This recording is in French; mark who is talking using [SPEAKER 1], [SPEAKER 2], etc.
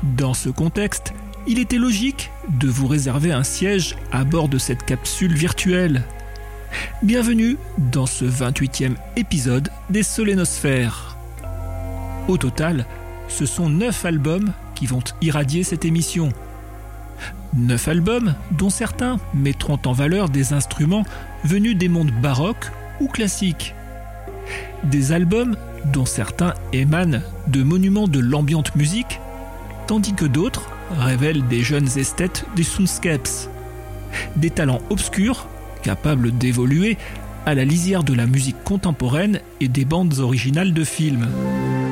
[SPEAKER 1] Dans ce contexte, il était logique de vous réserver un siège à bord de cette capsule virtuelle. Bienvenue dans ce 28e épisode des Solénosphères. Au total, ce sont 9 albums qui vont irradier cette émission. 9 albums dont certains mettront en valeur des instruments venus des mondes baroques ou classiques. Des albums dont certains émanent de monuments de l'ambient musique, tandis que d'autres révèlent des jeunes esthètes des soundscapes. Des talents obscurs, capables d'évoluer à la lisière de la musique contemporaine et des bandes originales de films.